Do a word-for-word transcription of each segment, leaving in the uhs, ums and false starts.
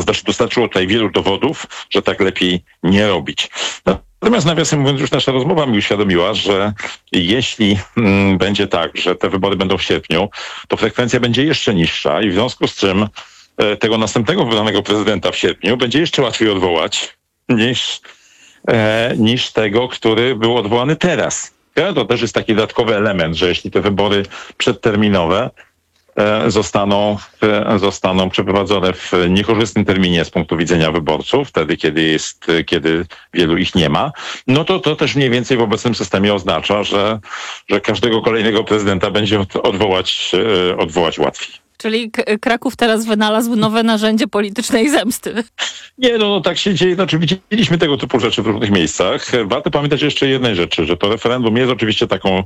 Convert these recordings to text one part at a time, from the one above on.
Znaczy, dostarczyło tutaj wielu dowodów, że tak lepiej nie robić. Natomiast nawiasem mówiąc, już nasza rozmowa mi uświadomiła, że jeśli mm, będzie tak, że te wybory będą w sierpniu, to frekwencja będzie jeszcze niższa i w związku z czym e, tego następnego wybranego prezydenta w sierpniu będzie jeszcze łatwiej odwołać niż, e, niż tego, który był odwołany teraz. Ja, to też jest taki dodatkowy element, że jeśli te wybory przedterminowe Zostaną, zostaną przeprowadzone w niekorzystnym terminie z punktu widzenia wyborców, wtedy kiedy jest, kiedy wielu ich nie ma, no to to też mniej więcej w obecnym systemie oznacza, że, że każdego kolejnego prezydenta będzie odwołać, odwołać łatwiej. Czyli Kraków teraz wynalazł nowe narzędzie politycznej zemsty. Nie, no, no tak się dzieje. Znaczy widzieliśmy tego typu rzeczy w różnych miejscach. Warto pamiętać jeszcze jednej rzeczy, że to referendum jest oczywiście taką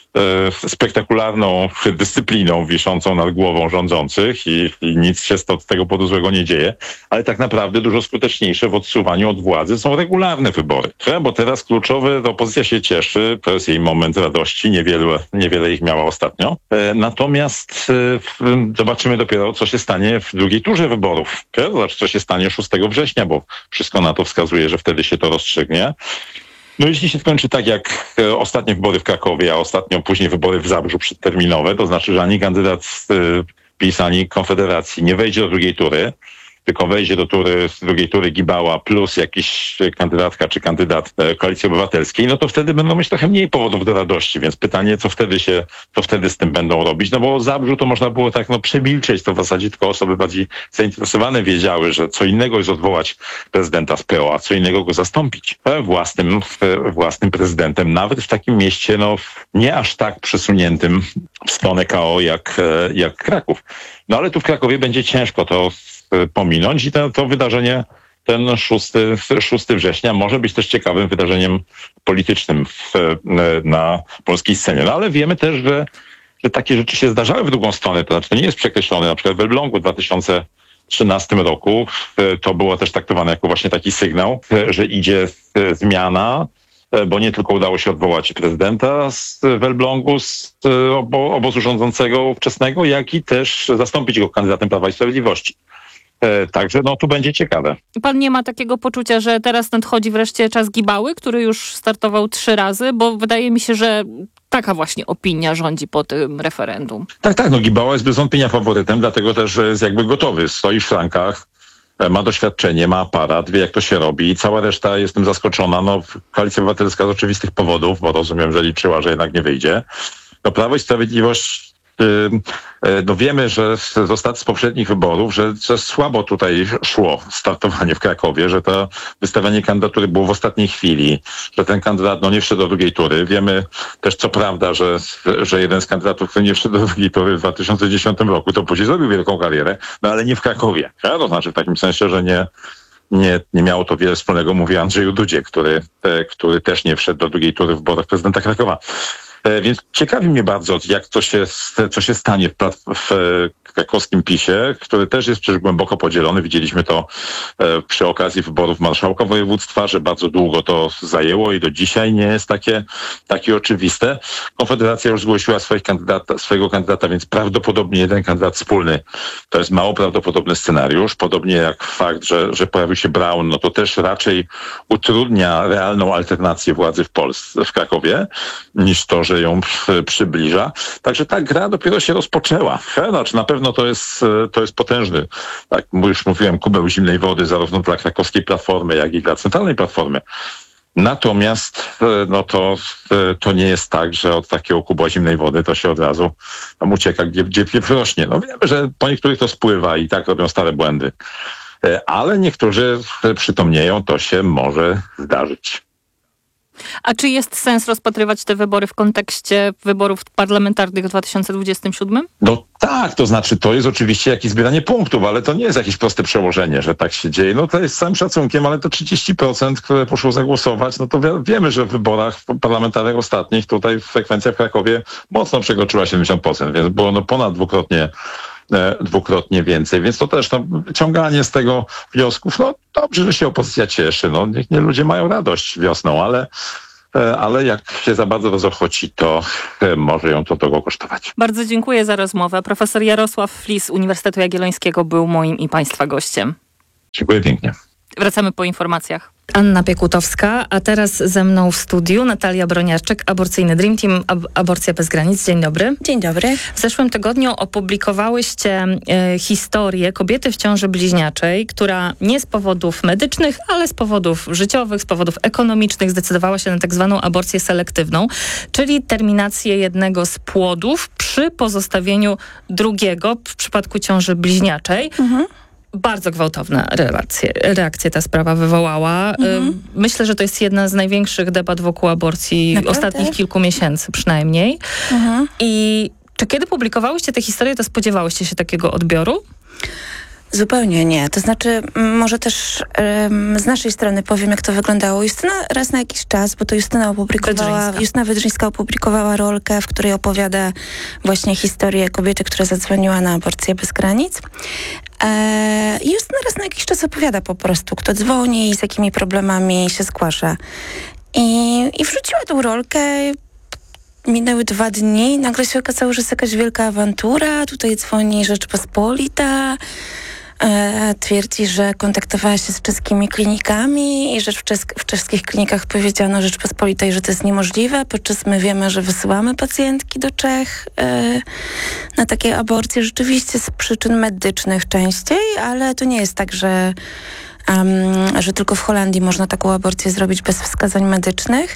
e, spektakularną dyscypliną wiszącą nad głową rządzących i, i nic się z tego powodu złego nie dzieje, ale tak naprawdę dużo skuteczniejsze w odsuwaniu od władzy są regularne wybory. Bo teraz kluczowe, opozycja się cieszy, to jest jej moment radości, niewiele, niewiele ich miała ostatnio. E, natomiast e, zobaczymy dopiero, co się stanie w drugiej turze wyborów. To znaczy, co się stanie szóstego września, bo wszystko na to wskazuje, że wtedy się to rozstrzygnie. No jeśli się skończy tak jak ostatnie wybory w Krakowie, a ostatnio później wybory w Zabrzu przedterminowe, to znaczy, że ani kandydat PiS, ani Konfederacji nie wejdzie do drugiej tury, tylko wejdzie do tury, z drugiej tury Gibała plus jakiś kandydatka czy kandydat Koalicji Obywatelskiej, no to wtedy będą mieć trochę mniej powodów do radości, więc pytanie, co wtedy się, co wtedy z tym będą robić, no bo o Zabrzu to można było tak no przemilczeć, to w zasadzie tylko osoby bardziej zainteresowane wiedziały, że co innego jest odwołać prezydenta z P O, a co innego go zastąpić własnym, własnym prezydentem, nawet w takim mieście, no nie aż tak przesuniętym w stronę K O jak, jak Kraków. No ale tu w Krakowie będzie ciężko to pominąć i to, to wydarzenie, ten szóstego września może być też ciekawym wydarzeniem politycznym w, na polskiej scenie. No ale wiemy też, że, że takie rzeczy się zdarzały w drugą stronę, to znaczy to nie jest przekreślone. Na przykład w Elblągu w dwa tysiące trzynastym roku to było też traktowane jako właśnie taki sygnał, że idzie zmiana, bo nie tylko udało się odwołać prezydenta z Elblągu, z obo, obozu rządzącego ówczesnego, jak i też zastąpić go kandydatem Prawa i Sprawiedliwości. Także no tu będzie ciekawe. Pan nie ma takiego poczucia, że teraz nadchodzi wreszcie czas Gibały, który już startował trzy razy, bo wydaje mi się, że taka właśnie opinia rządzi po tym referendum. Tak, tak, no Gibała jest bez wątpienia faworytem, dlatego też, że jest jakby gotowy, stoi w flankach, ma doświadczenie, ma aparat, wie jak to się robi i cała reszta, jestem zaskoczona, no Koalicja Obywatelska z oczywistych powodów, bo rozumiem, że liczyła, że jednak nie wyjdzie. No Prawo i Sprawiedliwość, no wiemy, że z ostatnich z poprzednich wyborów, że, że słabo tutaj szło startowanie w Krakowie, że to wystawianie kandydatury było w ostatniej chwili, że ten kandydat no nie wszedł do drugiej tury. Wiemy też co prawda, że, że jeden z kandydatów, który nie wszedł do drugiej tury w dwa tysiące dziesiątym roku, to później zrobił wielką karierę, no ale nie w Krakowie. Ja, to znaczy w takim sensie, że nie, nie, nie miało to wiele wspólnego, mówi Andrzeju Dudzie, który, który też nie wszedł do drugiej tury w wyborach prezydenta Krakowa. Więc ciekawi mnie bardzo, jak to się, co się stanie w, w krakowskim PiSie, który też jest przecież głęboko podzielony. Widzieliśmy to przy okazji wyborów marszałka województwa, że bardzo długo to zajęło i do dzisiaj nie jest takie, takie oczywiste. Konfederacja już zgłosiła swoich kandydata, swojego kandydata, więc prawdopodobnie jeden kandydat wspólny. To jest mało prawdopodobny scenariusz. Podobnie jak fakt, że, że pojawił się Braun, no to też raczej utrudnia realną alternację władzy w Polsce, w Krakowie, niż to, że ją przybliża. Także ta gra dopiero się rozpoczęła. Znaczy na pewno to jest, to jest potężny, tak już mówiłem, kubeł zimnej wody zarówno dla krakowskiej Platformy, jak i dla Centralnej Platformy. Natomiast no to, to nie jest tak, że od takiego kubła zimnej wody to się od razu tam ucieka, gdzie, gdzie pieprz rośnie. No wiemy, że po niektórych to spływa i tak robią stare błędy. Ale niektórzy przytomnieją, to się może zdarzyć. A czy jest sens rozpatrywać te wybory w kontekście wyborów parlamentarnych w dwa tysiące dwudziestym siódmym? No tak, to znaczy to jest oczywiście jakieś zbieranie punktów, ale to nie jest jakieś proste przełożenie, że tak się dzieje. No to jest z całym szacunkiem, ale to trzydzieści procent, które poszło zagłosować, no to wi- wiemy, że w wyborach parlamentarnych ostatnich tutaj frekwencja w Krakowie mocno przekroczyła siedemdziesiąt procent, więc było no ponad dwukrotnie dwukrotnie więcej, więc to też no, wyciąganie z tego wniosków, no dobrze, że się opozycja cieszy, no niech nie ludzie mają radość wiosną, ale ale jak się za bardzo rozochoci, to może ją to drogo kosztować. Bardzo dziękuję za rozmowę. Profesor Jarosław Flis z Uniwersytetu Jagiellońskiego był moim i Państwa gościem. Dziękuję pięknie. Wracamy po informacjach. Anna Piekutowska, a teraz ze mną w studiu Natalia Broniarczyk, Aborcyjny Dream Team, Ab- Aborcja bez granic. Dzień dobry. Dzień dobry. W zeszłym tygodniu opublikowałyście e, historię kobiety w ciąży bliźniaczej, która nie z powodów medycznych, ale z powodów życiowych, z powodów ekonomicznych zdecydowała się na tak zwaną aborcję selektywną, czyli terminację jednego z płodów przy pozostawieniu drugiego w przypadku ciąży bliźniaczej. Mhm. Bardzo gwałtowne relacje, reakcje ta sprawa wywołała. Mhm. Myślę, że to jest jedna z największych debat wokół aborcji Naprawdę? ostatnich kilku miesięcy przynajmniej. Mhm. I czy kiedy publikowałyście tę historię, to spodziewałyście się takiego odbioru? Zupełnie nie. To znaczy, może też um, z naszej strony powiem, jak to wyglądało. Justyna raz na jakiś czas, bo to Justyna opublikowała, Wydrzyńska. Justyna Wydrzyńska opublikowała rolkę, w której opowiada właśnie historię kobiety, która zadzwoniła na aborcję bez granic. E, I Justyna raz na jakiś czas opowiada po prostu, kto dzwoni i z jakimi problemami się zgłasza. I, i wrzuciła tą rolkę. Minęły dwa dni, nagle się okazało, że jest jakaś wielka awantura. Tutaj dzwoni Rzeczpospolita, e, twierdzi, że kontaktowała się z czeskimi klinikami i że w, czesk- w czeskich klinikach powiedziano Rzeczpospolitej, że to jest niemożliwe, podczas my wiemy, że wysyłamy pacjentki do Czech e, na takie aborcje, rzeczywiście z przyczyn medycznych częściej, ale to nie jest tak, że Um, że tylko w Holandii można taką aborcję zrobić bez wskazań medycznych.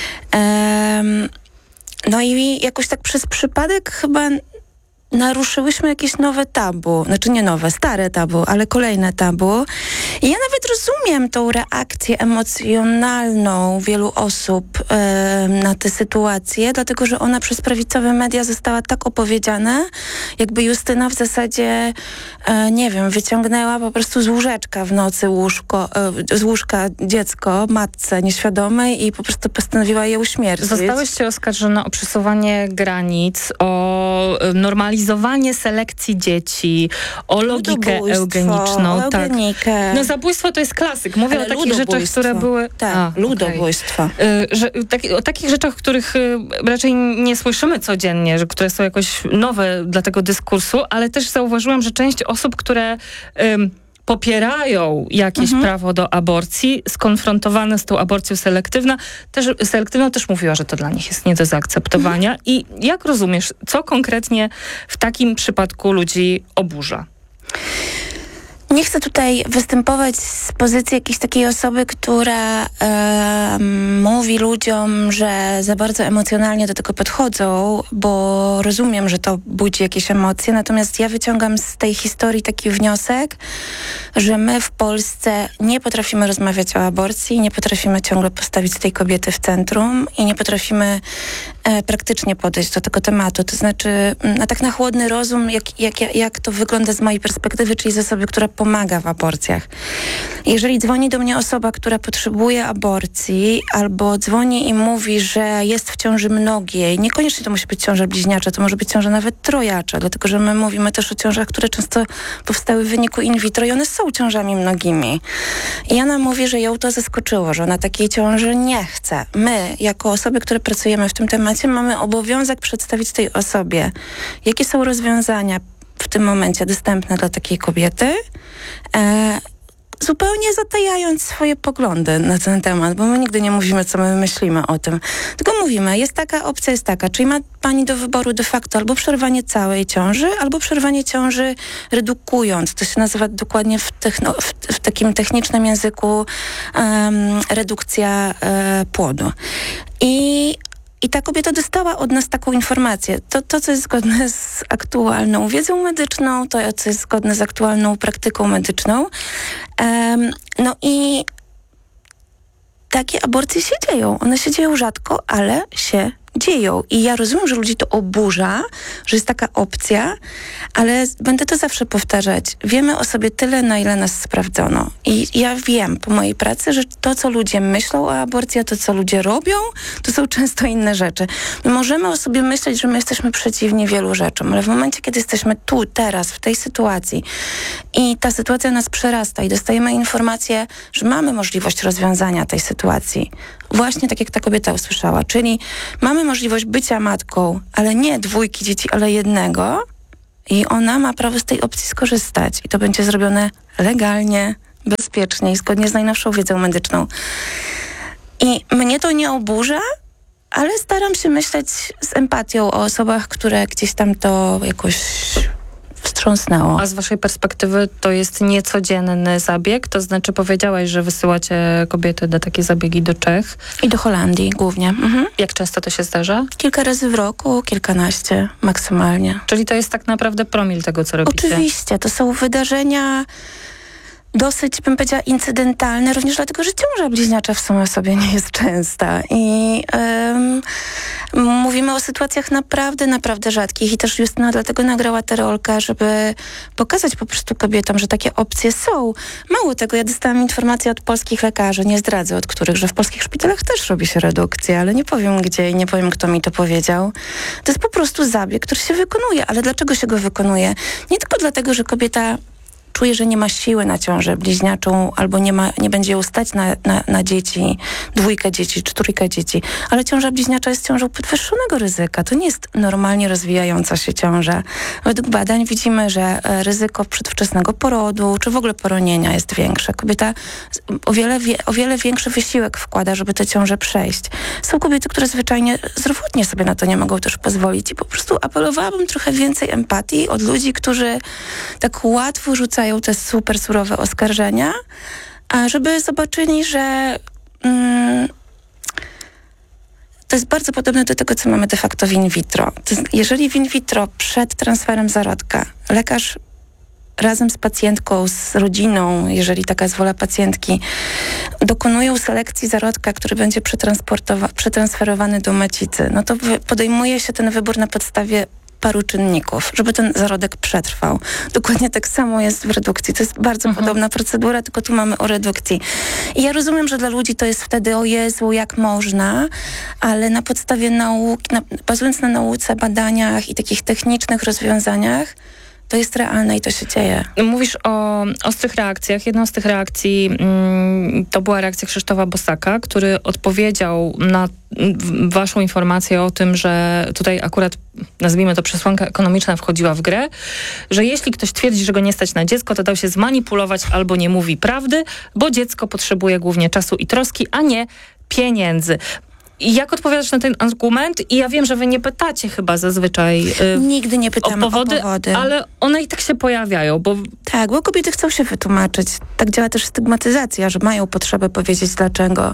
Um, No i jakoś tak przez przypadek chyba naruszyłyśmy jakieś nowe tabu. Znaczy nie nowe, stare tabu, ale kolejne tabu. I ja nawet rozumiem tą reakcję emocjonalną wielu osób e, na tę sytuację, dlatego że ona przez prawicowe media została tak opowiedziana, jakby Justyna w zasadzie, e, nie wiem, wyciągnęła po prostu z łóżeczka w nocy łóżko, e, z łóżka dziecko, matce nieświadomej i po prostu postanowiła je uśmiercić. Zostałyście oskarżone o przesuwanie granic, o normalizację Organizowanie selekcji dzieci, o logikę eugeniczną. O tak. No zabójstwo to jest klasyk. Mówię Ale o takich rzeczach, które były... Tak, A, ludobójstwo. Okay. Y, że, tak, o takich rzeczach, których y, raczej nie słyszymy codziennie, że, które są jakoś nowe dla tego dyskursu, ale też zauważyłam, że część osób, które... Y, popierają jakieś mhm. prawo do aborcji, skonfrontowane z tą aborcją selektywną, też, selektywną też mówiła, że to dla nich jest nie do zaakceptowania. Mhm. I jak rozumiesz, co konkretnie w takim przypadku ludzi oburza? Nie chcę tutaj występować z pozycji jakiejś takiej osoby, która e, mówi ludziom, że za bardzo emocjonalnie do tego podchodzą, bo rozumiem, że to budzi jakieś emocje, natomiast ja wyciągam z tej historii taki wniosek, że my w Polsce nie potrafimy rozmawiać o aborcji, nie potrafimy ciągle postawić tej kobiety w centrum i nie potrafimy e, praktycznie podejść do tego tematu. To znaczy, na tak na chłodny rozum, jak, jak, jak to wygląda z mojej perspektywy, czyli z osoby, która pomaga w aborcjach. Jeżeli dzwoni do mnie osoba, która potrzebuje aborcji, albo dzwoni i mówi, że jest w ciąży mnogiej, niekoniecznie to musi być ciąża bliźniacza, to może być ciąża nawet trojacza, dlatego że my mówimy też o ciążach, które często powstały w wyniku in vitro i one są ciążami mnogimi. I ona mówi, że ją to zaskoczyło, że ona takiej ciąży nie chce. My, jako osoby, które pracujemy w tym temacie, mamy obowiązek przedstawić tej osobie, jakie są rozwiązania w tym momencie dostępne dla takiej kobiety, e, zupełnie zatajając swoje poglądy na ten temat, bo my nigdy nie mówimy, co my myślimy o tym. Tylko mówimy, jest taka opcja, jest taka, czyli ma pani do wyboru de facto albo przerwanie całej ciąży, albo przerwanie ciąży redukując. To się nazywa dokładnie w, techno, w, w takim technicznym języku um, redukcja e, płodu. I I ta kobieta dostała od nas taką informację. To, to, co jest zgodne z aktualną wiedzą medyczną, to, co jest zgodne z aktualną praktyką medyczną. Um, no i takie aborcje się dzieją. One się dzieją rzadko, ale się dzieją. I ja rozumiem, że ludzi to oburza, że jest taka opcja, ale będę to zawsze powtarzać. Wiemy o sobie tyle, na ile nas sprawdzono. I ja wiem po mojej pracy, że to, co ludzie myślą o aborcji, a to, co ludzie robią, to są często inne rzeczy. My możemy o sobie myśleć, że my jesteśmy przeciwni wielu rzeczom, ale w momencie, kiedy jesteśmy tu, teraz, w tej sytuacji i ta sytuacja nas przerasta i dostajemy informację, że mamy możliwość rozwiązania tej sytuacji. Właśnie tak, jak ta kobieta usłyszała. Czyli mamy możliwość bycia matką, ale nie dwójki dzieci, ale jednego i ona ma prawo z tej opcji skorzystać. I to będzie zrobione legalnie, bezpiecznie i zgodnie z najnowszą wiedzą medyczną. I mnie to nie oburza, ale staram się myśleć z empatią o osobach, które gdzieś tam to jakoś wstrząsnęło. A z waszej perspektywy to jest niecodzienny zabieg? To znaczy powiedziałaś, że wysyłacie kobiety na takie zabiegi do Czech. I do Holandii głównie. Mhm. Jak często to się zdarza? Kilka razy w roku, kilkanaście maksymalnie. Czyli to jest tak naprawdę promil tego, co robicie. Oczywiście, to są wydarzenia dosyć, bym powiedziała, incydentalne, również dlatego, że ciąża bliźniacza w sumie sobie nie jest częsta. I um, mówimy o sytuacjach naprawdę, naprawdę rzadkich i też Justyna dlatego nagrała tę rolkę, żeby pokazać po prostu kobietom, że takie opcje są. Mało tego, ja dostałam informację od polskich lekarzy, nie zdradzę od których, że w polskich szpitalach też robi się redukcję, ale nie powiem gdzie i nie powiem, kto mi to powiedział. To jest po prostu zabieg, który się wykonuje, ale dlaczego się go wykonuje? Nie tylko dlatego, że kobieta czuje, że nie ma siły na ciążę bliźniaczą albo nie, ma, nie będzie ją stać na, na, na dzieci, dwójkę dzieci czy trójkę dzieci. Ale ciąża bliźniacza jest ciążą podwyższonego ryzyka. To nie jest normalnie rozwijająca się ciąża. Według badań widzimy, że ryzyko przedwczesnego porodu czy w ogóle poronienia jest większe. Kobieta o wiele, o wiele większy wysiłek wkłada, żeby tę ciążę przejść. Są kobiety, które zwyczajnie zdrowotnie sobie na to nie mogą też pozwolić i po prostu apelowałabym trochę więcej empatii od ludzi, którzy tak łatwo rzucają te super surowe oskarżenia, a żeby zobaczyli, że mm, to jest bardzo podobne do tego, co mamy de facto w in vitro. To jest, jeżeli w in vitro przed transferem zarodka lekarz razem z pacjentką, z rodziną, jeżeli taka jest wola pacjentki, dokonują selekcji zarodka, który będzie przetransferowany do macicy, no to podejmuje się ten wybór na podstawie paru czynników, żeby ten zarodek przetrwał. Dokładnie tak samo jest w redukcji. To jest bardzo mhm. podobna procedura, tylko tu mamy o redukcji. I ja rozumiem, że dla ludzi to jest wtedy o Jezu, jak można, ale na podstawie nauki, na, bazując na nauce, badaniach i takich technicznych rozwiązaniach, to jest realne i to się dzieje. Mówisz o ostrych reakcjach. Jedną z tych reakcji mm, to była reakcja Krzysztofa Bosaka, który odpowiedział na waszą informację o tym, że tutaj akurat, nazwijmy to, przesłanka ekonomiczna wchodziła w grę, że jeśli ktoś twierdzi, że go nie stać na dziecko, to dał się zmanipulować albo nie mówi prawdy, bo dziecko potrzebuje głównie czasu i troski, a nie pieniędzy. I jak odpowiadasz na ten argument? I ja wiem, że wy nie pytacie chyba zazwyczaj yy, Nigdy nie pytamy o powody, o powody, ale one i tak się pojawiają, bo... Tak, bo kobiety chcą się wytłumaczyć. Tak działa też stygmatyzacja, że mają potrzebę powiedzieć dlaczego.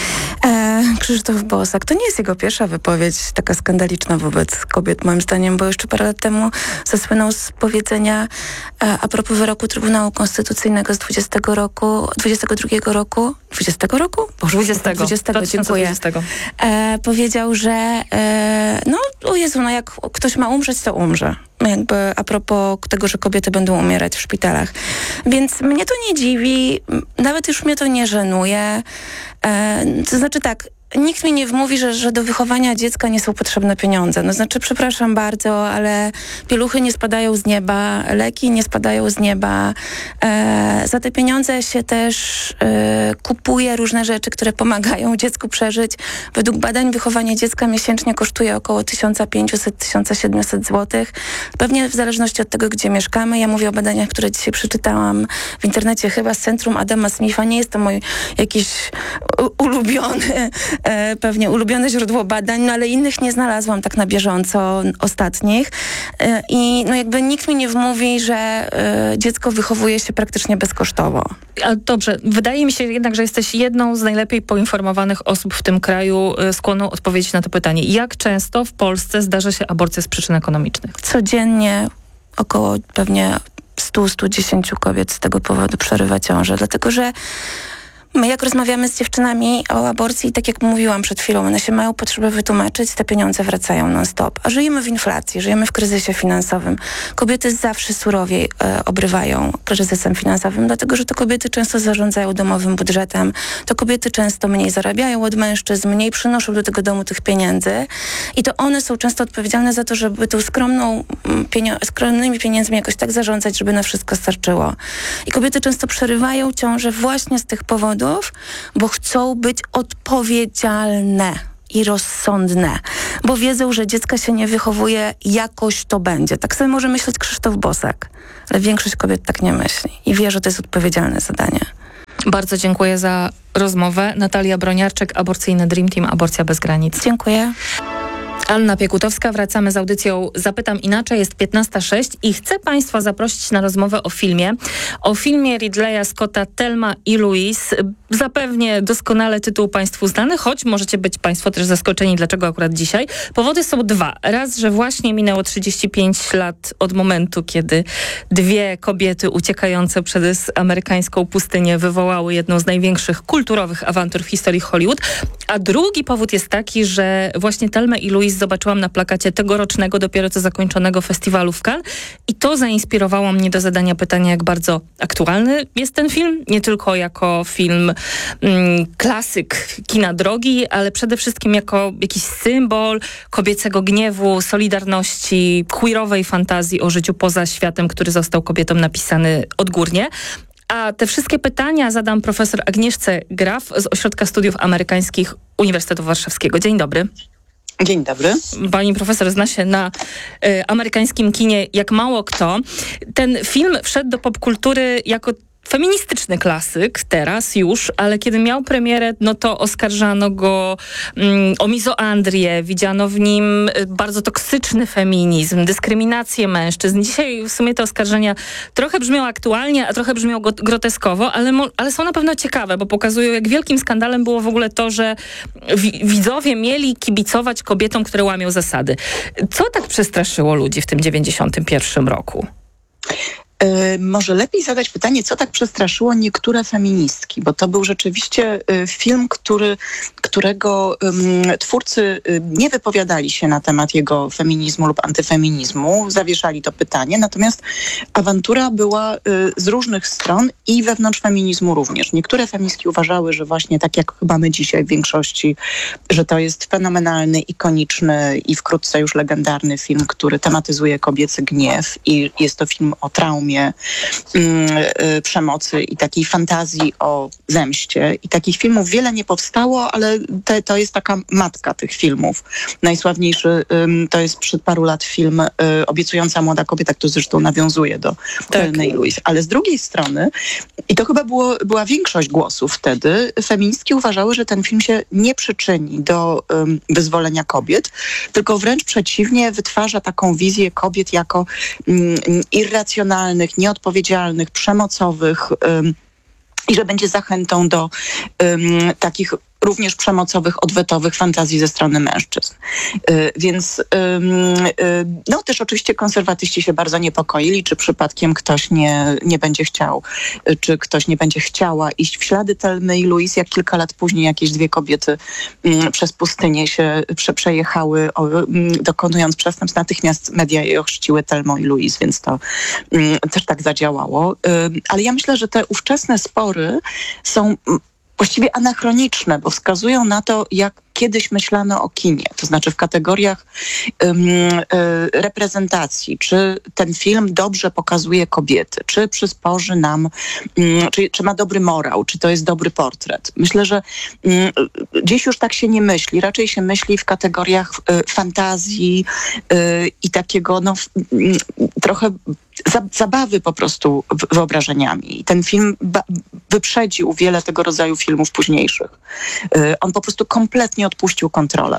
E, Krzysztof Bosak, to nie jest jego pierwsza wypowiedź taka skandaliczna wobec kobiet, moim zdaniem, bo jeszcze parę lat temu zasłynął z powiedzenia e, a propos wyroku Trybunału Konstytucyjnego z dwudziestego roku, dwudziestego drugiego roku, dwudziestego roku? Boże, dwudziestego. dwudziestego, dziękuję. dwudziestego. E, powiedział, że e, no, o Jezu, no jak ktoś ma umrzeć, to umrze. Jakby a propos tego, że kobiety będą umierać w szpitalach. Więc mnie to nie dziwi, nawet już mnie to nie żenuje. E, to znaczy tak, nikt mi nie wmówi, że, że do wychowania dziecka nie są potrzebne pieniądze. No znaczy, przepraszam bardzo, ale pieluchy nie spadają z nieba, leki nie spadają z nieba. E, za te pieniądze się też e, kupuje różne rzeczy, które pomagają dziecku przeżyć. Według badań wychowanie dziecka miesięcznie kosztuje około tysiąc pięćset do tysiąc siedemset złotych. Pewnie w zależności od tego, gdzie mieszkamy. Ja mówię o badaniach, które dzisiaj przeczytałam w internecie, chyba z Centrum Adama Smitha. Nie jest to mój jakiś ulubiony E, pewnie ulubione źródło badań, no ale innych nie znalazłam tak na bieżąco ostatnich. E, I no jakby nikt mi nie wmówi, że e, dziecko wychowuje się praktycznie bezkosztowo. A dobrze, wydaje mi się jednak, że jesteś jedną z najlepiej poinformowanych osób w tym kraju e, skłonną odpowiedzieć na to pytanie. Jak często w Polsce zdarza się aborcja z przyczyn ekonomicznych? Codziennie około pewnie sto do stu dziesięciu kobiet z tego powodu przerywa ciążę, dlatego że my jak rozmawiamy z dziewczynami o aborcji, tak jak mówiłam przed chwilą, one się mają potrzebę wytłumaczyć, te pieniądze wracają non-stop. A żyjemy w inflacji, żyjemy w kryzysie finansowym. Kobiety zawsze surowiej e, obrywają kryzysem finansowym, dlatego że to kobiety często zarządzają domowym budżetem, to kobiety często mniej zarabiają od mężczyzn, mniej przynoszą do tego domu tych pieniędzy i to one są często odpowiedzialne za to, żeby tą skromną, pienio- skromnymi pieniędzmi jakoś tak zarządzać, żeby na wszystko starczyło. I kobiety często przerywają ciążę właśnie z tych powodów, bo chcą być odpowiedzialne i rozsądne, bo wiedzą, że dziecka się nie wychowuje, jakoś to będzie. Tak sobie może myśleć Krzysztof Bosak, ale większość kobiet tak nie myśli i wie, że to jest odpowiedzialne zadanie. Bardzo dziękuję za rozmowę. Natalia Broniarczyk, Aborcyjny Dream Team, Aborcja bez granic. Dziękuję. Anna Piekutowska, wracamy z audycją Zapytam Inaczej, jest piętnasta sześć i chcę Państwa zaprosić na rozmowę o filmie. O filmie Ridleya Scotta Thelma i Louise. Zapewnie doskonale tytuł Państwu znany, choć możecie być Państwo też zaskoczeni, dlaczego akurat dzisiaj. Powody są dwa. Raz, że właśnie minęło trzydzieści pięć lat od momentu, kiedy dwie kobiety uciekające przez amerykańską pustynię wywołały jedną z największych kulturowych awantur w historii Hollywood. A drugi powód jest taki, że właśnie Thelmę i Louise zobaczyłam na plakacie tegorocznego, dopiero co zakończonego festiwalu w Cannes i to zainspirowało mnie do zadania pytania, jak bardzo aktualny jest ten film. Nie tylko jako film mm, klasyk kina drogi, ale przede wszystkim jako jakiś symbol kobiecego gniewu, solidarności, queerowej fantazji o życiu poza światem, który został kobietom napisany odgórnie. A te wszystkie pytania zadam profesor Agnieszce Graf z Ośrodka Studiów Amerykańskich Uniwersytetu Warszawskiego. Dzień dobry. Dzień dobry. Pani profesor zna się na y, amerykańskim kinie jak mało kto. Ten film wszedł do popkultury jako feministyczny klasyk teraz już, ale kiedy miał premierę, no to oskarżano go mm, o mizoandrię, widziano w nim bardzo toksyczny feminizm, dyskryminację mężczyzn. Dzisiaj w sumie te oskarżenia trochę brzmią aktualnie, a trochę brzmią go- groteskowo, ale, mo- ale są na pewno ciekawe, bo pokazują, jak wielkim skandalem było w ogóle to, że wi- widzowie mieli kibicować kobietom, które łamią zasady. Co tak przestraszyło ludzi w tym dziewięćdziesiątym pierwszym roku? Y, może lepiej zadać pytanie, co tak przestraszyło niektóre feministki, bo to był rzeczywiście y, film, który, którego y, twórcy y, nie wypowiadali się na temat jego feminizmu lub antyfeminizmu, zawieszali to pytanie, natomiast awantura była y, z różnych stron i wewnątrz feminizmu również. Niektóre feministki uważały, że właśnie tak jak chyba my dzisiaj w większości, że to jest fenomenalny, ikoniczny i wkrótce już legendarny film, który tematyzuje kobiecy gniew i jest to film o traumie, przemocy i takiej fantazji o zemście. I takich filmów wiele nie powstało, ale te, to jest taka matka tych filmów. Najsławniejszy to jest przed paru lat film Obiecująca młoda kobieta, który zresztą nawiązuje do Thelmy i Louise. Ale z drugiej strony, i to chyba było, była większość głosów wtedy, feministki uważały, że ten film się nie przyczyni do um, wyzwolenia kobiet, tylko wręcz przeciwnie, wytwarza taką wizję kobiet jako um, irracjonalnych, nieodpowiedzialnych, przemocowych um, i że będzie zachętą do um, takich również przemocowych, odwetowych fantazji ze strony mężczyzn. Yy, więc yy, yy, no też oczywiście konserwatyści się bardzo niepokoili, czy przypadkiem ktoś nie, nie będzie chciał, yy, czy ktoś nie będzie chciała iść w ślady Thelmy i Louise, jak kilka lat później jakieś dwie kobiety yy, przez pustynię się prze, przejechały, o, yy, dokonując przestępstw. Natychmiast media je ochrzciły Thelmą i Louise, więc to yy, też tak zadziałało. Yy, ale ja myślę, że te ówczesne spory są właściwie anachroniczne, bo wskazują na to, jak kiedyś myślano o kinie, to znaczy w kategoriach um, y, reprezentacji, czy ten film dobrze pokazuje kobiety, czy przysporzy nam, um, czy, czy ma dobry morał, czy to jest dobry portret. Myślę, że um, dziś już tak się nie myśli, raczej się myśli w kategoriach y, fantazji y, i takiego no, y, trochę zabawy po prostu wyobrażeniami. I ten film ba- wyprzedził wiele tego rodzaju filmów późniejszych. Y, on po prostu kompletnie odpuścił kontrolę.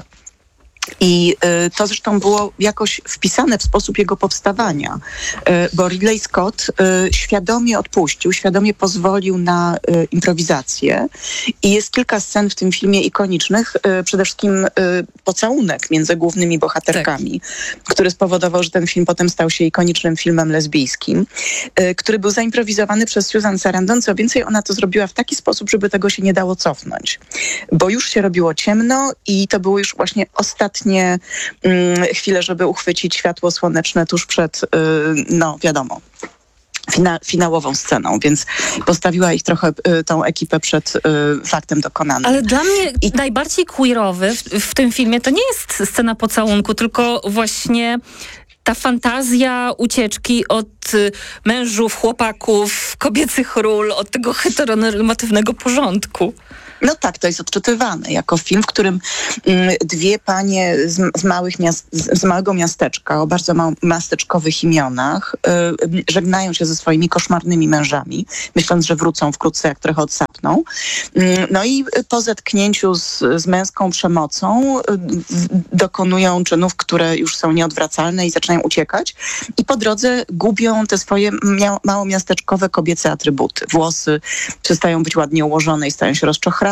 I y, to zresztą było jakoś wpisane w sposób jego powstawania, y, bo Ridley Scott y, świadomie odpuścił, świadomie pozwolił na y, improwizację i jest kilka scen w tym filmie ikonicznych, y, przede wszystkim y, pocałunek między głównymi bohaterkami, tak, który spowodował, że ten film potem stał się ikonicznym filmem lesbijskim, y, który był zaimprowizowany przez Susan Sarandon. Co więcej, ona to zrobiła w taki sposób, żeby tego się nie dało cofnąć, bo już się robiło ciemno i to były już właśnie ostatnie Nie, mm, chwilę, żeby uchwycić światło słoneczne tuż przed, y, no wiadomo, fina, finałową sceną, więc postawiła ich trochę, y, tą ekipę przed y, faktem dokonanym. Ale dla mnie I... najbardziej queerowy w, w tym filmie to nie jest scena pocałunku, tylko właśnie ta fantazja ucieczki od od y, mężów, chłopaków, kobiecych ról, od tego heteronormatywnego porządku. No tak, to jest odczytywane jako film, w którym mm, dwie panie z, z, małych miast, z, z małego miasteczka o bardzo mał, miasteczkowych imionach y, żegnają się ze swoimi koszmarnymi mężami, myśląc, że wrócą wkrótce, jak trochę odsapną. Y, no i po zetknięciu z, z męską przemocą y, dokonują czynów, które już są nieodwracalne i zaczynają uciekać. I po drodze gubią te swoje mia- małomiasteczkowe kobiece atrybuty. Włosy przestają być ładnie ułożone i stają się rozczochrane.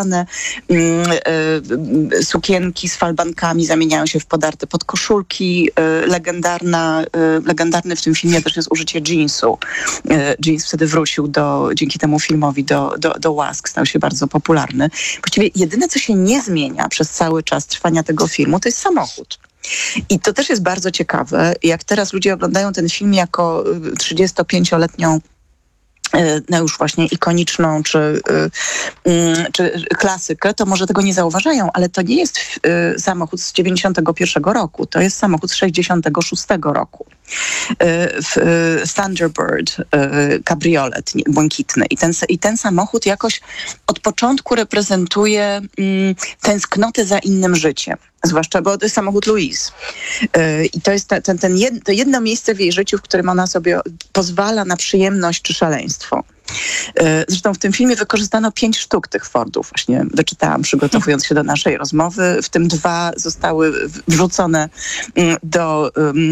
Sukienki z falbankami zamieniają się w podarte podkoszulki. Legendarna, legendarny w tym filmie też jest użycie jeansu. Jeans wtedy wrócił do, dzięki temu filmowi do, do, do łask, stał się bardzo popularny. Właściwie jedyne, co się nie zmienia przez cały czas trwania tego filmu, to jest samochód. I to też jest bardzo ciekawe, jak teraz ludzie oglądają ten film jako trzydziestopięcioletnią no już właśnie ikoniczną czy, czy klasykę, to może tego nie zauważają, ale to nie jest samochód z dziewięćdziesiątego pierwszego roku, to jest samochód z sześćdziesiątego szóstego roku. Thunderbird, kabriolet błękitny. I ten, I ten samochód jakoś od początku reprezentuje tęsknotę za innym życiem. Zwłaszcza, bo to jest samochód Louise. I to jest ta, ten, ten jed, to jedno miejsce w jej życiu, w którym ona sobie pozwala na przyjemność czy szaleństwo. Zresztą w tym filmie wykorzystano pięć sztuk tych Fordów. Właśnie wyczytałam, przygotowując się do naszej rozmowy. W tym dwa zostały wrzucone do,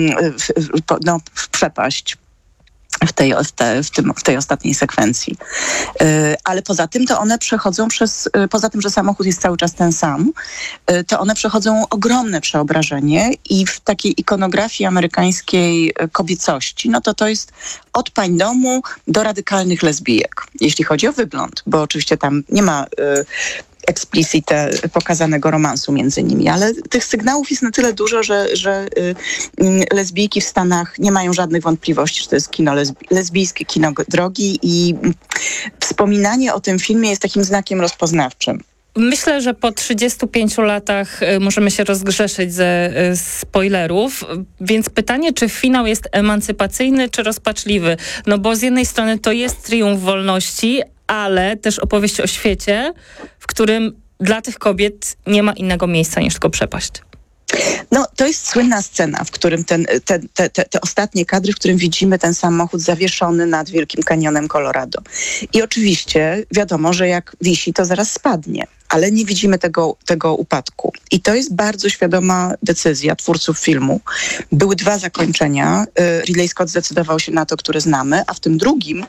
no, w przepaść. W tej, w, te, w, tym, w tej ostatniej sekwencji. Yy, ale poza tym to one przechodzą przez, yy, poza tym, że samochód jest cały czas ten sam, yy, to one przechodzą ogromne przeobrażenie i w takiej ikonografii amerykańskiej kobiecości, no to to jest od pań domu do radykalnych lesbijek, jeśli chodzi o wygląd, bo oczywiście tam nie ma yy, explicite pokazanego romansu między nimi, ale tych sygnałów jest na tyle dużo, że, że y, y, lesbijki w Stanach nie mają żadnych wątpliwości, że to jest kino lesbi- lesbijskie, kino drogi i wspominanie o tym filmie jest takim znakiem rozpoznawczym. Myślę, że po trzydziestu pięciu latach y, możemy się rozgrzeszyć ze y, spoilerów, więc pytanie, czy finał jest emancypacyjny, czy rozpaczliwy? No bo z jednej strony to jest triumf wolności, ale też opowieść o świecie, w którym dla tych kobiet nie ma innego miejsca niż tylko przepaść. No, to jest słynna scena, w którym ten, te, te, te, te ostatnie kadry, w którym widzimy ten samochód zawieszony nad Wielkim Kanionem Colorado. I oczywiście wiadomo, że jak wisi, to zaraz spadnie. Ale nie widzimy tego, tego upadku. I to jest bardzo świadoma decyzja twórców filmu. Były dwa zakończenia. Ridley Scott zdecydował się na to, które znamy, a w tym drugim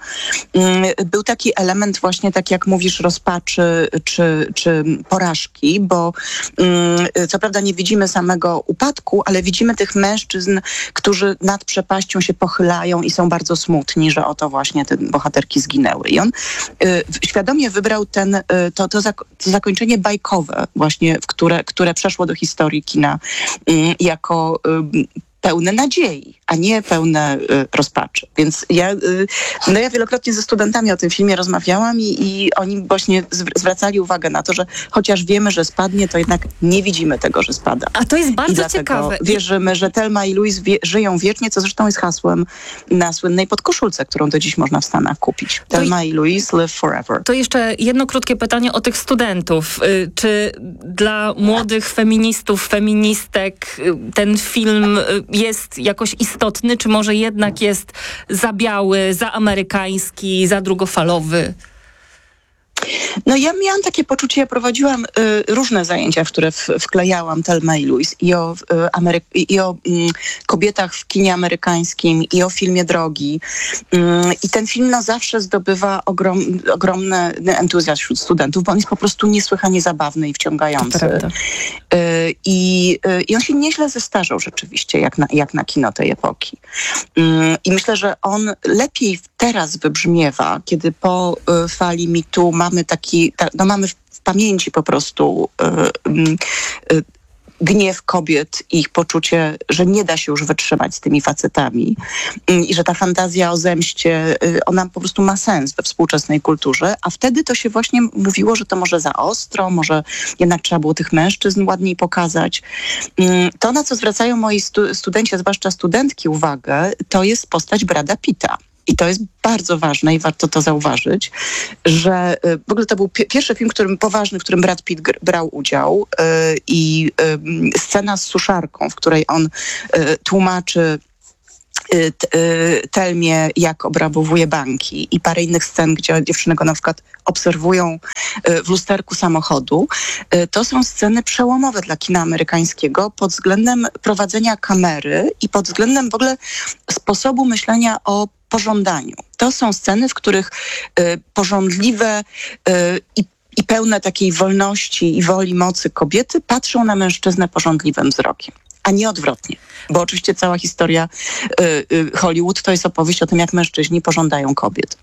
był taki element właśnie, tak jak mówisz, rozpaczy czy, czy porażki, bo co prawda nie widzimy samego upadku, ale widzimy tych mężczyzn, którzy nad przepaścią się pochylają i są bardzo smutni, że oto właśnie te bohaterki zginęły. I on świadomie wybrał ten, to, to, zak- to zakończenie bajkowe właśnie, w które, które przeszło do historii kina y, jako y, pełne nadziei, a nie pełne y, rozpaczy. Więc ja, y, no ja wielokrotnie ze studentami o tym filmie rozmawiałam i, i oni właśnie zwracali uwagę na to, że chociaż wiemy, że spadnie, to jednak nie widzimy tego, że spada. A to jest bardzo I dlatego ciekawe. wierzymy, że Thelma i Louise wie, żyją wiecznie, co zresztą jest hasłem na słynnej podkoszulce, którą do dziś można w Stanach kupić. Thelma i, i Louise live forever. To jeszcze jedno krótkie pytanie o tych studentów. Czy dla młodych feministów, feministek ten film jest jakoś istotny, czy może jednak jest za biały, za amerykański, za drugofalowy? No ja miałam takie poczucie, ja prowadziłam y, różne zajęcia, w które w, wklejałam Thelma i Louise i o, y, Amery- i o y, kobietach w kinie amerykańskim i o filmie Drogi. Y, I ten film no, zawsze zdobywa ogrom, ogromny entuzjazm wśród studentów, bo on jest po prostu niesłychanie zabawny i wciągający. Y, i, y, I on się nieźle zestarzał rzeczywiście, jak na, jak na kino tej epoki. Y, I myślę, że on lepiej teraz wybrzmiewa, kiedy po y, fali MeToo mamy taki, ta, no mamy w, w pamięci po prostu y, y, gniew kobiet i ich poczucie, że nie da się już wytrzymać z tymi facetami mm, i że ta fantazja o zemście, y, ona po prostu ma sens we współczesnej kulturze, a wtedy to się właśnie mówiło, że to może za ostro, może jednak trzeba było tych mężczyzn ładniej pokazać. Mm, to, na co zwracają moi stu- studenci, a zwłaszcza studentki uwagę, to jest postać Brada Pitta. I to jest bardzo ważne i warto to zauważyć, że y, w ogóle to był pi- pierwszy film, którym, poważny, w którym Brad Pitt gr- brał udział y, i y, scena z suszarką, w której on y, tłumaczy y, t- y, Telmie, jak obrabowuje banki i parę innych scen, gdzie dziewczyny go na przykład obserwują y, w lusterku samochodu. Y, to są sceny przełomowe dla kina amerykańskiego pod względem prowadzenia kamery i pod względem w ogóle sposobu myślenia o pożądaniu. To są sceny, w których y, pożądliwe y, i, i pełne takiej wolności i woli mocy kobiety patrzą na mężczyznę pożądliwym wzrokiem, a nie odwrotnie. Bo oczywiście cała historia y, y, Hollywood to jest opowieść o tym, jak mężczyźni pożądają kobiet.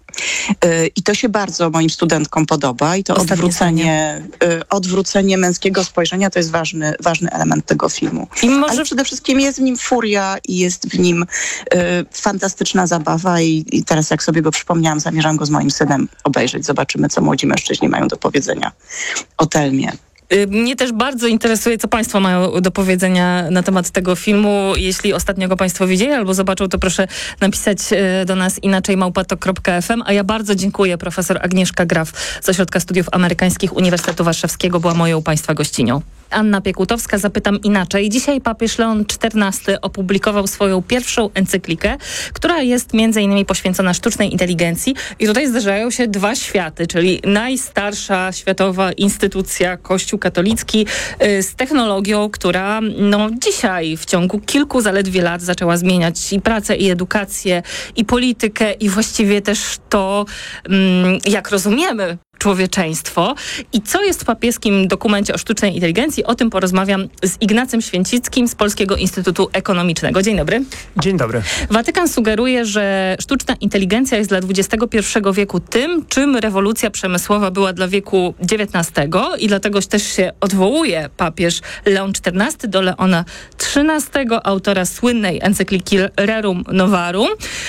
Y, I to się bardzo moim studentkom podoba i to Ostatnie odwrócenie, y, odwrócenie męskiego spojrzenia to jest ważny, ważny element tego filmu. I może Ale przede wszystkim jest w nim furia i jest w nim y, fantastyczna zabawa i, i teraz jak sobie go przypomniałam, zamierzam go z moim synem obejrzeć. Zobaczymy, co młodzi mężczyźni mają do powiedzenia o Telmie. Y, Mnie też bardzo interesuje, co Państwo mają do powiedzenia na temat tego filmu. Jeśli ostatnio go Państwo widzieli albo zobaczą, to proszę napisać y, do nas inaczej małpatok kropka f m. A ja bardzo dziękuję. Profesor Agnieszka Graf z Ośrodka Studiów Amerykańskich Uniwersytetu Warszawskiego była moją Państwa gościnią. Anna Piekutowska, zapytam inaczej. Dzisiaj papież Leon czternasty opublikował swoją pierwszą encyklikę, która jest między innymi poświęcona sztucznej inteligencji. I tutaj zdarzają się dwa światy, czyli najstarsza światowa instytucja, Kościół katolicki, y, z technologią, która no, dzisiaj w ciągu kilku zaledwie lat zaczęła zmieniać i pracę, i edukację, i politykę, i właściwie też to, mm, jak rozumiemy człowieczeństwo. I co jest w papieskim dokumencie o sztucznej inteligencji? O tym porozmawiam z Ignacym Święcickim z Polskiego Instytutu Ekonomicznego. Dzień dobry. Dzień dobry. Watykan sugeruje, że sztuczna inteligencja jest dla dwudziestego pierwszego wieku tym, czym rewolucja przemysłowa była dla wieku dziewiętnastego i dlatego też się odwołuje papież Leon czternasty do Leona trzynastego, autora słynnej encykliki Rerum Novarum,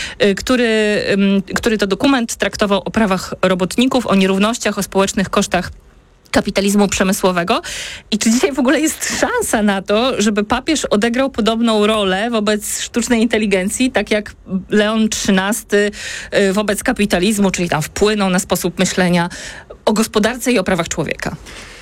który, który to dokument traktował o prawach robotników, o nierównościach, o społecznych kosztach kapitalizmu przemysłowego. I czy dzisiaj w ogóle jest szansa na to, żeby papież odegrał podobną rolę wobec sztucznej inteligencji, tak jak Leon trzynasty wobec kapitalizmu, czyli tam wpłynął na sposób myślenia o gospodarce i o prawach człowieka?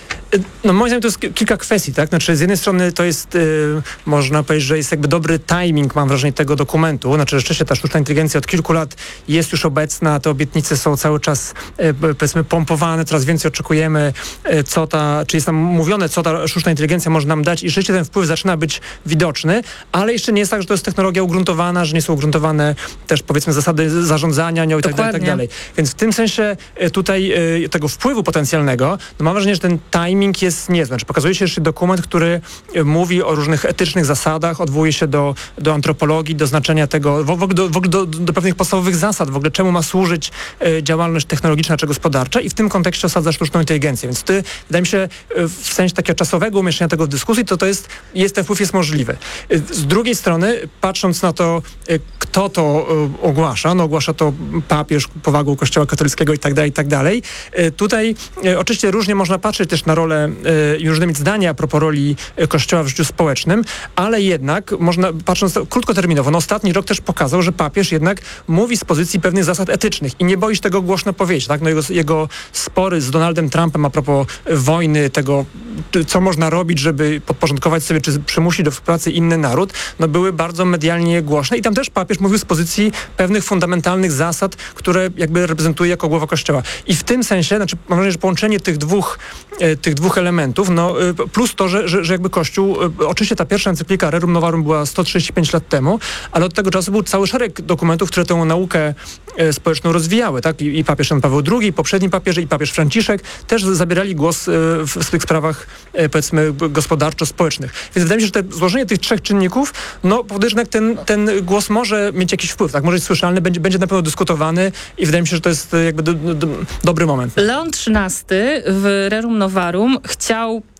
No moim zdaniem to jest kilka kwestii, tak? Znaczy z jednej strony to jest, yy, można powiedzieć, że jest jakby dobry timing, mam wrażenie, tego dokumentu. Znaczy rzeczywiście ta sztuczna inteligencja od kilku lat jest już obecna, te obietnice są cały czas, yy, powiedzmy, pompowane, coraz więcej oczekujemy, yy, co ta, czy jest tam mówione, co ta sztuczna inteligencja może nam dać i rzeczywiście ten wpływ zaczyna być widoczny, ale jeszcze nie jest tak, że to jest technologia ugruntowana, że nie są ugruntowane też, powiedzmy, zasady zarządzania nią i tak dalej, i tak dalej. Więc w tym sensie yy, tutaj yy, tego wpływu potencjalnego, no mam wrażenie, że ten timing jest niezły. Znaczy, pokazuje się jeszcze dokument, który mówi o różnych etycznych zasadach, odwołuje się do, do antropologii, do znaczenia tego, w ogóle, do, w ogóle do, do pewnych podstawowych zasad, w ogóle czemu ma służyć e, działalność technologiczna czy gospodarcza i w tym kontekście osadza sztuczną inteligencję. Więc ty, wydaje mi się, w sensie takiego czasowego umieszczenia tego w dyskusji, to to jest, jest ten wpływ jest możliwy. Z drugiej strony, patrząc na to, kto to e, ogłasza, no ogłasza to papież powagą Kościoła katolickiego i tak dalej, i tak dalej. E, tutaj e, oczywiście różnie można patrzeć też na rolę i różne mieć zdania a propos roli Kościoła w życiu społecznym, ale jednak można, patrząc krótkoterminowo, no ostatni rok też pokazał, że papież jednak mówi z pozycji pewnych zasad etycznych i nie boi się tego głośno powiedzieć. Tak? No jego, jego spory z Donaldem Trumpem a propos wojny, tego, co można robić, żeby podporządkować sobie, czy przymusić do współpracy inny naród, no były bardzo medialnie głośne i tam też papież mówił z pozycji pewnych fundamentalnych zasad, które jakby reprezentuje jako głowa Kościoła. I w tym sensie, znaczy mam wrażenie, że połączenie tych dwóch, tych dwóch elementów, no plus to, że, że, że jakby Kościół, oczywiście ta pierwsza encyklika Rerum Novarum była sto trzydzieści pięć lat temu, ale od tego czasu był cały szereg dokumentów, które tę naukę e, społeczną rozwijały, tak? I, i papież Jan Paweł drugi, poprzedni papieże i papież Franciszek też zabierali głos e, w, w tych sprawach, e, powiedzmy, gospodarczo-społecznych. Więc wydaje mi się, że te, złożenie tych trzech czynników, no powoduje, że ten, ten głos może mieć jakiś wpływ, tak? Może być słyszalny, będzie, będzie na pewno dyskutowany i wydaje mi się, że to jest jakby do, do, dobry moment. Leon trzynasty w Rerum Novarum chciał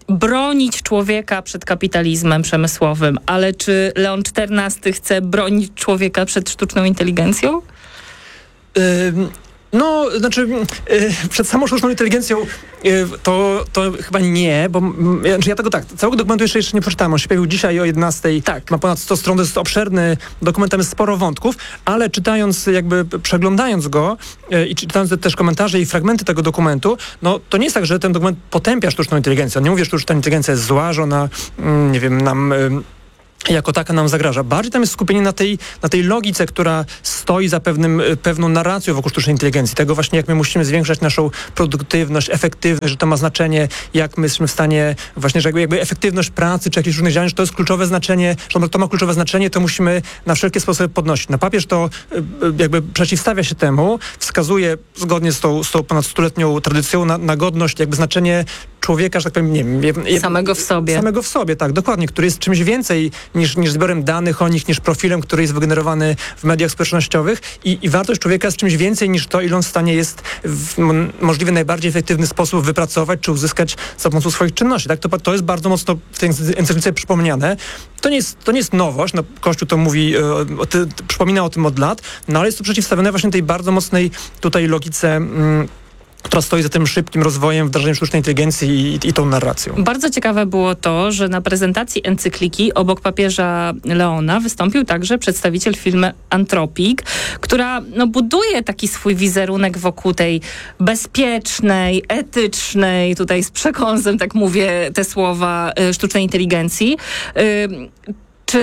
bronić człowieka przed kapitalizmem przemysłowym, ale czy Leon czternasty chce bronić człowieka przed sztuczną inteligencją? Ym. No, znaczy yy, przed samą sztuczną inteligencją yy, to, to chyba nie, bo yy, znaczy ja tego tak, całego dokumentu jeszcze, jeszcze nie przeczytałem. On się pojawił dzisiaj o jedenastej, Tak. ma ponad sto stron, to jest obszerny dokument, tam jest sporo wątków, ale czytając, jakby przeglądając go yy, i czytając też komentarze i fragmenty tego dokumentu, no to nie jest tak, że ten dokument potępia sztuczną inteligencję. On nie mówi, że sztuczna inteligencja jest zła, że ona, yy, nie wiem, nam... Yy, jako taka nam zagraża. Bardziej tam jest skupienie na tej, na tej logice, która stoi za pewnym, pewną narracją wokół sztucznej inteligencji. Tego właśnie, jak my musimy zwiększać naszą produktywność, efektywność, że to ma znaczenie, jak my jesteśmy w stanie, właśnie, że jakby, jakby efektywność pracy, czy jakichś różnych działań, że to jest kluczowe znaczenie, że to ma kluczowe znaczenie, to musimy na wszelkie sposoby podnosić. Na papież to jakby przeciwstawia się temu, wskazuje zgodnie z tą, z tą ponad stuletnią tradycją na, na godność, jakby znaczenie człowieka, że tak powiem, nie wiem. Samego w sobie. Samego w sobie, tak, dokładnie, który jest czymś więcej niż, niż zbiorem danych o nich, niż profilem, który jest wygenerowany w mediach społecznościowych i, i wartość człowieka jest czymś więcej niż to, ile on w stanie jest w możliwie najbardziej efektywny sposób wypracować czy uzyskać za pomocą swoich czynności. Tak? To, to jest bardzo mocno w tej encyklice przypomniane. To nie jest, to nie jest nowość, no, Kościół to mówi, o ty, przypomina o tym od lat, no ale jest to przeciwstawione właśnie tej bardzo mocnej tutaj logice mm, która stoi za tym szybkim rozwojem, wdrażaniem sztucznej inteligencji i, i tą narracją. Bardzo ciekawe było to, że na prezentacji encykliki obok papieża Leona wystąpił także przedstawiciel firmy Anthropic, która no, buduje taki swój wizerunek wokół tej bezpiecznej, etycznej, tutaj z przekąsem, tak mówię te słowa, sztucznej inteligencji. Czy...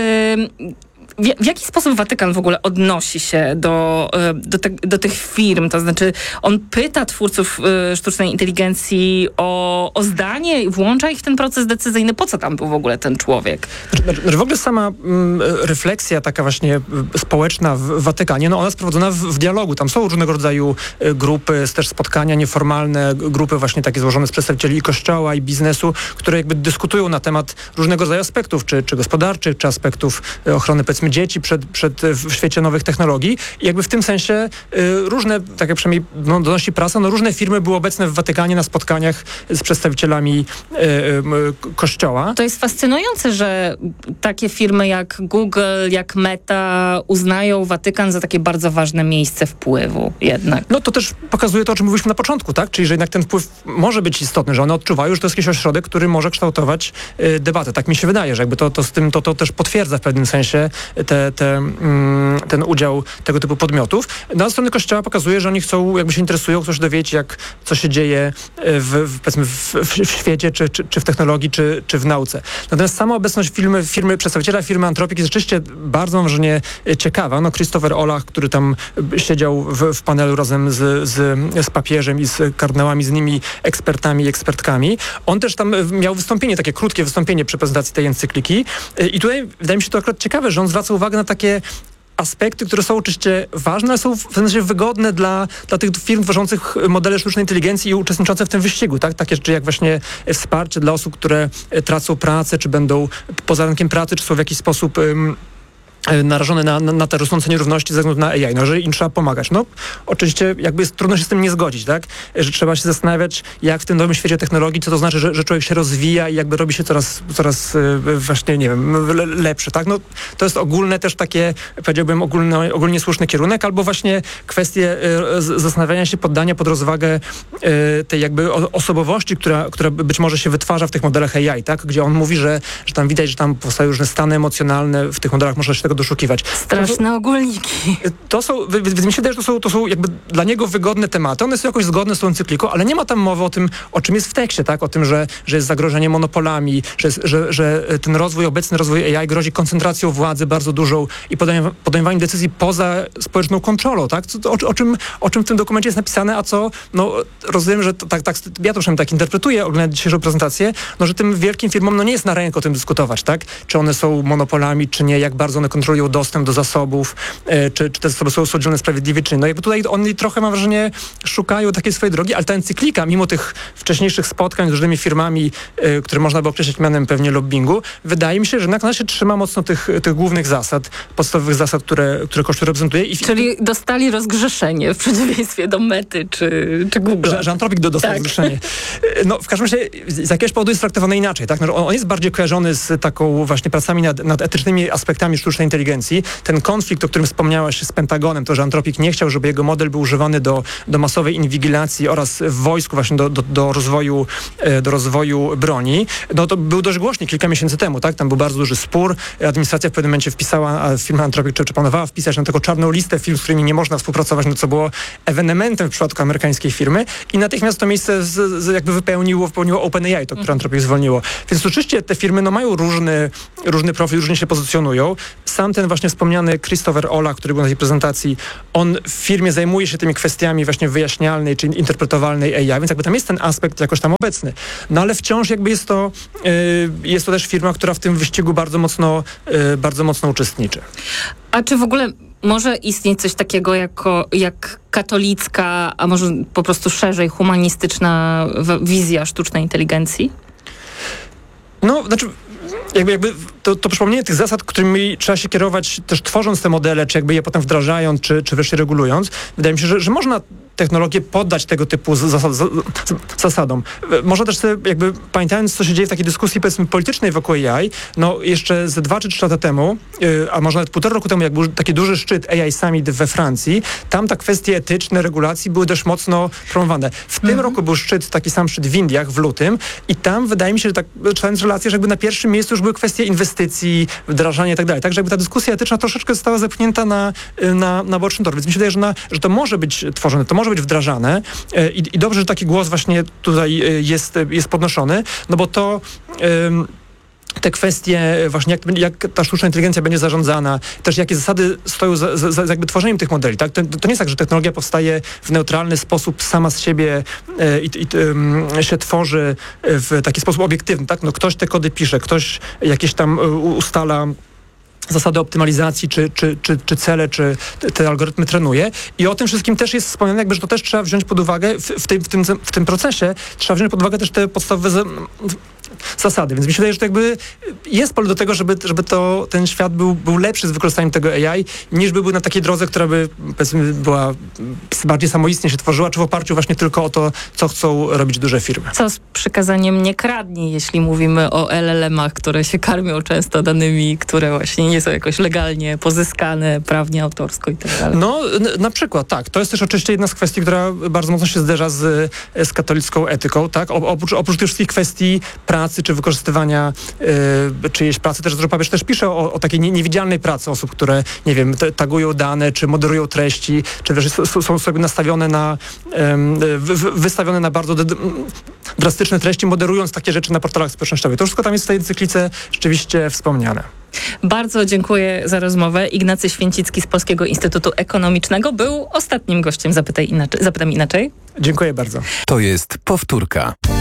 W, w jaki sposób Watykan w ogóle odnosi się do, do, te, do tych firm? To znaczy on pyta twórców y, sztucznej inteligencji o, o zdanie, włącza ich w ten proces decyzyjny. Po co tam był w ogóle ten człowiek? Znaczy, znaczy w ogóle sama mm, refleksja taka właśnie społeczna w Watykanie, no ona jest prowadzona w, w dialogu. Tam są różnego rodzaju y, grupy, też spotkania nieformalne, grupy właśnie takie złożone z przedstawicieli i kościoła, i biznesu, które jakby dyskutują na temat różnego rodzaju aspektów, czy, czy gospodarczych, czy aspektów y, ochrony, powiedzmy, dzieci przed, przed, w świecie nowych technologii. I jakby w tym sensie y, różne, tak jak przynajmniej no, donosi prasa, no różne firmy były obecne w Watykanie na spotkaniach z przedstawicielami y, y, Kościoła. To jest fascynujące, że takie firmy jak Google, jak Meta uznają Watykan za takie bardzo ważne miejsce wpływu jednak. No to też pokazuje to, o czym mówiliśmy na początku, tak? Czyli że jednak ten wpływ może być istotny, że one odczuwają, że to jest jakiś ośrodek, który może kształtować y, debatę. Tak mi się wydaje, że jakby to, to z tym to, to też potwierdza w pewnym sensie Te, te, mm, ten udział tego typu podmiotów. Na strony Kościoła pokazuje, że oni chcą, jakby się interesują, chcą się dowiedzieć, jak, co się dzieje w, w, powiedzmy w, w, w świecie, czy, czy, czy w technologii, czy, czy w nauce. Natomiast sama obecność firmy, firmy, przedstawiciela firmy Anthropic jest rzeczywiście bardzo, może nie ciekawa. No Christopher Olach, który tam siedział w, w panelu razem z, z, z papieżem i z kardynałami, z innymi ekspertami i ekspertkami. On też tam miał wystąpienie, takie krótkie wystąpienie przy prezentacji tej encykliki. I tutaj wydaje mi się to akurat ciekawe, że on zwraca uwagę na takie aspekty, które są oczywiście ważne, ale są w sensie wygodne dla, dla tych firm tworzących modele sztucznej inteligencji i uczestniczących w tym wyścigu, tak? Takie rzeczy jak właśnie wsparcie dla osób, które tracą pracę, czy będą poza rynkiem pracy, czy są w jakiś sposób um, narażone na, na, na te rosnące nierówności ze względu na A I, no, że im trzeba pomagać. No, oczywiście jakby jest, trudno się z tym nie zgodzić, tak? Że trzeba się zastanawiać, jak w tym nowym świecie technologii, co to znaczy, że, że człowiek się rozwija i jakby robi się coraz, coraz yy, właśnie, nie wiem, le, lepszy, tak? No, to jest ogólne też takie, powiedziałbym, ogólno, ogólnie słuszny kierunek, albo właśnie kwestie yy, zastanawiania się, poddania pod rozwagę yy, tej jakby o, osobowości, która, która być może się wytwarza w tych modelach A I, tak? Gdzie on mówi, że, że tam widać, że tam powstają różne stany emocjonalne, w tych modelach można się tego doszukiwać. Straszne ogólniki. To są, mi się wydaje, że to są, to są jakby dla niego wygodne tematy. One są jakoś zgodne z tą encykliką, ale nie ma tam mowy o tym, o czym jest w tekście, tak? O tym, że, że jest zagrożenie monopolami, że, że, że ten rozwój, obecny rozwój A I grozi koncentracją władzy bardzo dużą i podejmowaniem decyzji poza społeczną kontrolą, tak? Co, o, o, czym, o czym w tym dokumencie jest napisane, a co, no rozumiem, że to, tak, tak, ja to przynajmniej tak interpretuję, oglądając dzisiejszą prezentację, no, że tym wielkim firmom no, nie jest na rękę o tym dyskutować, tak? Czy one są monopolami, czy nie, jak bardzo one kontrolują dostęp do zasobów, e, czy, czy te zasoby są podzielone sprawiedliwie, czy nie. No jakby tutaj oni trochę, mam wrażenie, szukają takiej swojej drogi, ale ta encyklika, mimo tych wcześniejszych spotkań z różnymi firmami, e, które można by określić mianem pewnie lobbingu, wydaje mi się, że na się trzyma mocno tych, tych głównych zasad, podstawowych zasad, które, które Kościół reprezentuje. I Czyli dostali rozgrzeszenie w przeciwieństwie do Mety czy, czy Google. Że, że Antropik do, dostał Tak. rozgrzeszenie. No w każdym razie z jakiegoś powodu jest traktowany inaczej. Tak? No, on, on jest bardziej kojarzony z taką właśnie pracami nad, nad etycznymi aspektami sztucznej inteligencji. Ten konflikt, o którym wspomniałaś z Pentagonem, to, że Antropik nie chciał, żeby jego model był używany do, do masowej inwigilacji oraz w wojsku właśnie do, do, do, rozwoju, do rozwoju broni, no to był dość głośny kilka miesięcy temu. Tak? Tam był bardzo duży spór. Administracja w pewnym momencie wpisała, a firma Antropik czy, czy planowała wpisać na taką czarną listę firm, z którymi nie można współpracować, no co było ewenementem w przypadku amerykańskiej firmy i natychmiast to miejsce z, z jakby wypełniło, wypełniło OpenAI, to, które Antropik zwolniło. Więc oczywiście te firmy no, mają różny, różny profil, różnie się pozycjonują. Sam ten właśnie wspomniany Christopher Olah, który był na tej prezentacji, on w firmie zajmuje się tymi kwestiami właśnie wyjaśnialnej czy interpretowalnej A I, więc jakby tam jest ten aspekt jakoś tam obecny. No ale wciąż jakby jest to, yy, jest to też firma, która w tym wyścigu bardzo mocno, yy, bardzo mocno uczestniczy. A czy w ogóle może istnieć coś takiego jako, jak katolicka, a może po prostu szerzej humanistyczna w- wizja sztucznej inteligencji? No, znaczy jakby, jakby to, to przypomnienie tych zasad, którymi trzeba się kierować też tworząc te modele, czy jakby je potem wdrażając, czy, czy wreszcie regulując, wydaje mi się, że, że można technologię poddać tego typu zasad, zasadom. Można też sobie, jakby pamiętając, co się dzieje w takiej dyskusji, powiedzmy, politycznej wokół A I, no jeszcze ze dwa czy trzy lata temu, yy, a może nawet półtora roku temu, jak był taki duży szczyt A I Summit we Francji, tam te kwestie etyczne, regulacji były dość mocno promowane. W tym roku był szczyt, taki sam szczyt w Indiach w lutym i tam wydaje mi się, że tak, czytając relacje, że jakby na pierwszym miejscu już były kwestie inwestycji, wdrażania i tak dalej. Także jakby ta dyskusja etyczna troszeczkę została zepchnięta na, na, na boczny tor. Więc mi się wydaje, że, na, że to może być tworzone, to może być wdrażane i, i dobrze, że taki głos właśnie tutaj jest, jest podnoszony, no bo to ym, te kwestie właśnie, jak, jak ta sztuczna inteligencja będzie zarządzana, też jakie zasady stoją za, za, za jakby tworzeniem tych modeli, tak? To, to nie jest tak, że technologia powstaje w neutralny sposób sama z siebie e, i, i e, się tworzy w taki sposób obiektywny, tak? No ktoś te kody pisze, ktoś jakieś tam ustala zasady optymalizacji, czy, czy, czy, czy cele, czy te algorytmy trenuje. I o tym wszystkim też jest wspomniane, jakby, że to też trzeba wziąć pod uwagę w, w, tym, w, tym, w tym procesie, trzeba wziąć pod uwagę też te podstawowe z, zasady. Więc mi się wydaje, że to jakby jest pole do tego, żeby, żeby to, ten świat był, był lepszy z wykorzystaniem tego A I, niż by był na takiej drodze, która by, powiedzmy, była bardziej samoistnie się tworzyła, czy w oparciu właśnie tylko o to, co chcą robić duże firmy. Co z przykazaniem nie kradnij, jeśli mówimy o L L M-ach, które się karmią często danymi, które właśnie nie są jakoś legalnie pozyskane, prawnie, autorsko i tak dalej. No, n- na przykład, tak. To jest też oczywiście jedna z kwestii, która bardzo mocno się zderza z, z katolicką etyką, tak? O, oprócz, oprócz tych wszystkich kwestii pracy, czy wykorzystywania y, czyjejś pracy, też że papież też pisze o, o takiej nie, niewidzialnej pracy osób, które, nie wiem, te, tagują dane, czy moderują treści, czy też są, są sobie nastawione na, y, wy, wystawione na bardzo d- drastyczne treści, moderując takie rzeczy na portalach społecznościowych. To wszystko tam jest w tej encyklice rzeczywiście wspomniane. Bardzo dziękuję za rozmowę. Ignacy Święcicki z Polskiego Instytutu Ekonomicznego był ostatnim gościem Zapytaj inaczej, Zapytam Inaczej. Dziękuję bardzo. To jest powtórka.